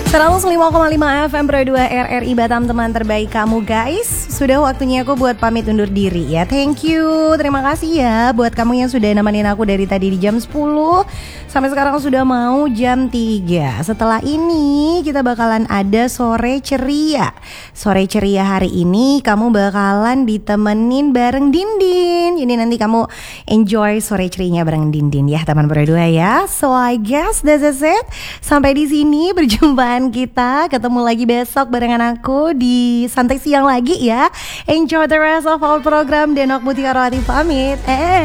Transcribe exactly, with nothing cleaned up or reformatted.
seratus lima koma lima F M Pro dua R R I Batam, teman terbaik kamu guys. Sudah waktunya aku buat pamit undur diri ya. Thank you, terima kasih ya buat kamu yang sudah nemenin aku dari tadi di jam sepuluh sampai sekarang sudah mau jam tiga. Setelah ini kita bakalan ada sore ceria. Sore ceria hari ini kamu bakalan ditemenin bareng Dindin. Jadi nanti kamu enjoy sore cerianya bareng Dindin ya teman Pro dua ya. So I guess that's it. Sampai di sini perjumpaan kita, ketemu lagi besok barengan aku di Santai Siang lagi ya. Enjoy the rest of our program. Denok Mutiara pamit. Eh